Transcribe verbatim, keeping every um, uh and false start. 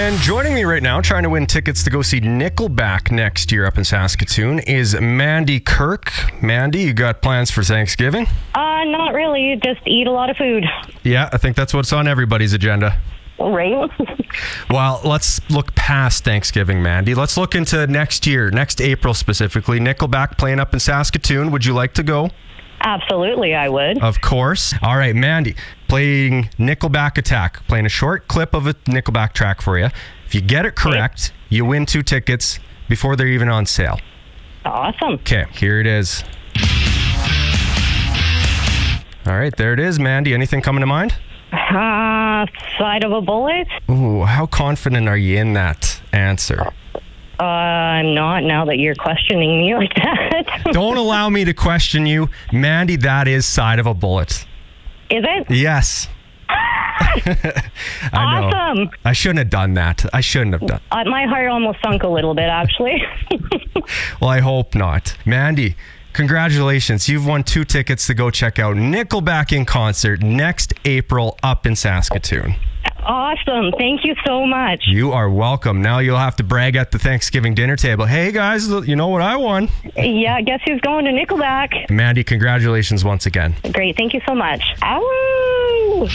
And joining me right now, trying to win tickets to go see Nickelback next year up in Saskatoon, is Mandy Kirk. Mandy, you got plans for Thanksgiving? Uh, not really. Just eat a lot of food. Yeah, I think that's what's on everybody's agenda. Right? Well, let's look past Thanksgiving, Mandy. Let's look into next year, next April specifically. Nickelback playing up in Saskatoon. Would you like to go? Absolutely, I would. Of course. All right, Mandy, playing Nickelback Attack, playing a short clip of a Nickelback track for you. If you get it correct, you win two tickets before they're even on sale. Awesome. Okay, here it is. All right, there it is, Mandy. Anything coming to mind? Uh, side of a bullet? Ooh, how confident are you in that answer? Uh, I'm not, now that you're questioning me like that. Don't allow me to question you. Mandy, that is side of a bullet. Is it? Yes. I know. Awesome. I shouldn't have done that. I shouldn't have done. Uh, my heart almost sunk a little bit, actually. Well, I hope not. Mandy, congratulations. You've won two tickets to go check out Nickelback in concert next April up in Saskatoon. Awesome. Thank you so much. You are welcome. Now you'll have to brag at the Thanksgiving dinner table. Hey, guys, you know what I won? Yeah, guess who's going to Nickelback? Mandy, congratulations once again. Great. Thank you so much. Ow!